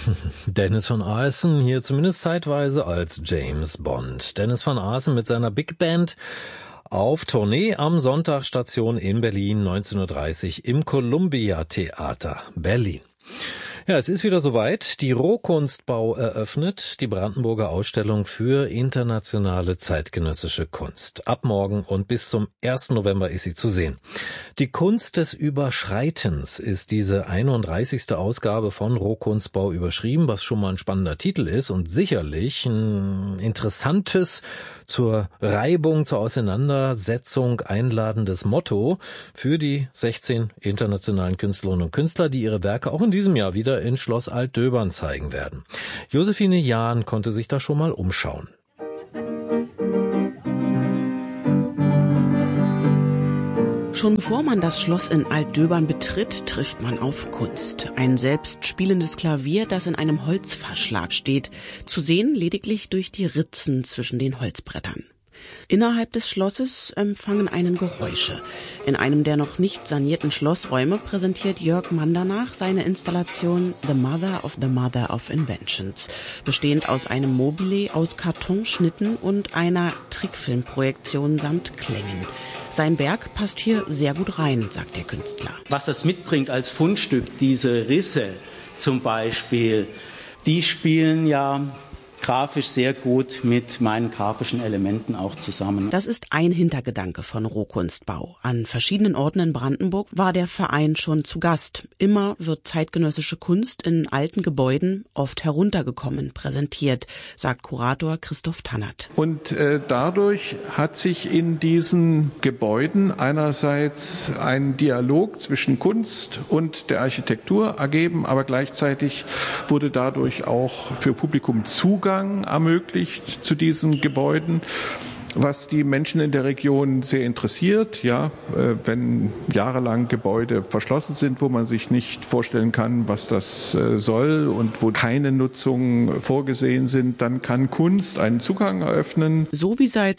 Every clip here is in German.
Dennis van Aarsen hier zumindest zeitweise als James Bond. Dennis van Aarsen mit seiner Big Band auf Tournee am Sonntag, Station in Berlin, 19:30 Uhr im Columbia Theater Berlin. Ja, es ist wieder soweit. Die Rohkunstbau eröffnet die Brandenburger Ausstellung für internationale zeitgenössische Kunst. Ab morgen und bis zum 1. November ist sie zu sehen. Die Kunst des Überschreitens ist diese 31. Ausgabe von Rohkunstbau überschrieben, was schon mal ein spannender Titel ist und sicherlich ein interessantes, zur Reibung, zur Auseinandersetzung einladendes Motto für die 16 internationalen Künstlerinnen und Künstler, die ihre Werke auch in diesem Jahr wieder in Schloss Altdöbern zeigen werden. Josephine Jahn konnte sich da schon mal umschauen. Schon bevor man das Schloss in Altdöbern betritt, trifft man auf Kunst. Ein selbst spielendes Klavier, das in einem Holzverschlag steht, zu sehen lediglich durch die Ritzen zwischen den Holzbrettern. Innerhalb des Schlosses empfangen einen Geräusche. In einem der noch nicht sanierten Schlossräume präsentiert Jörg Mandernach seine Installation The Mother of Inventions, bestehend aus einem Mobile aus Kartonschnitten und einer Trickfilmprojektion samt Klängen. Sein Werk passt hier sehr gut rein, sagt der Künstler. Was das mitbringt als Fundstück, diese Risse zum Beispiel, die spielen ja grafisch sehr gut mit meinen grafischen Elementen auch zusammen. Das ist ein Hintergedanke von Rohkunstbau. An verschiedenen Orten in Brandenburg war der Verein schon zu Gast. Immer wird zeitgenössische Kunst in alten Gebäuden, oft heruntergekommen, präsentiert, sagt Kurator Christoph Tannert. Und dadurch hat sich in diesen Gebäuden einerseits ein Dialog zwischen Kunst und der Architektur ergeben, aber gleichzeitig wurde dadurch auch für Publikum Zugang ermöglicht zu diesen Gebäuden, was die Menschen in der Region sehr interessiert. Ja, wenn jahrelang Gebäude verschlossen sind, wo man sich nicht vorstellen kann, was das soll und wo keine Nutzungen vorgesehen sind, dann kann Kunst einen Zugang eröffnen. So wie seit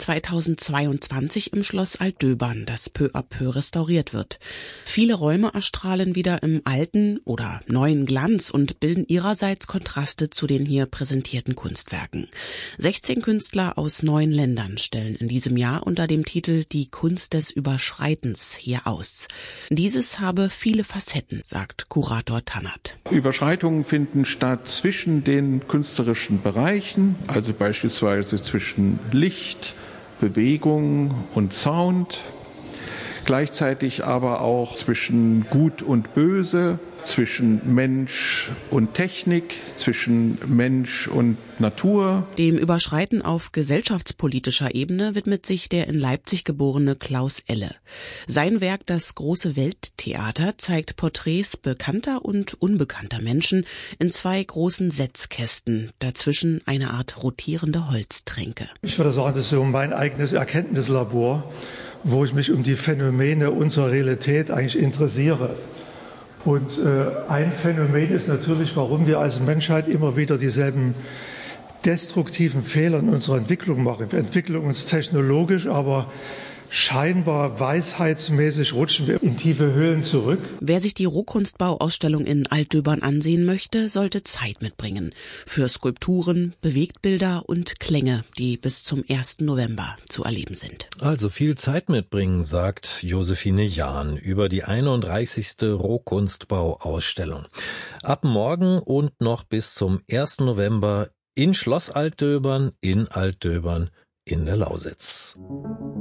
2022 im Schloss Altdöbern, das peu à peu restauriert wird. Viele Räume erstrahlen wieder im alten oder neuen Glanz und bilden ihrerseits Kontraste zu den hier präsentierten Kunstwerken. 16 Künstler aus 9 Ländern stellen in diesem Jahr unter dem Titel Die Kunst des Überschreitens hier aus. Dieses habe viele Facetten, sagt Kurator Tannert. Überschreitungen finden statt zwischen den künstlerischen Bereichen, also beispielsweise zwischen Licht, Bewegung und Sound, gleichzeitig aber auch zwischen Gut und Böse, zwischen Mensch und Technik, zwischen Mensch und Natur. Dem Überschreiten auf gesellschaftspolitischer Ebene widmet sich der in Leipzig geborene Klaus Elle. Sein Werk Das große Welttheater zeigt Porträts bekannter und unbekannter Menschen in 2 großen Setzkästen, dazwischen eine Art rotierende Holztränke. Ich würde sagen, das ist so mein eigenes Erkenntnislabor, wo ich mich um die Phänomene unserer Realität eigentlich interessiere. Und ein Phänomen ist natürlich, warum wir als Menschheit immer wieder dieselben destruktiven Fehler in unserer Entwicklung machen. Wir entwickeln uns technologisch, aber scheinbar weisheitsmäßig rutschen wir in tiefe Höhlen zurück. Wer sich die Rohkunstbauausstellung in Altdöbern ansehen möchte, sollte Zeit mitbringen. Für Skulpturen, Bewegtbilder und Klänge, die bis zum 1. November zu erleben sind. Also viel Zeit mitbringen, sagt Josephine Jahn über die 31. Rohkunstbauausstellung. Ab morgen und noch bis zum 1. November in Schloss Altdöbern in der Lausitz.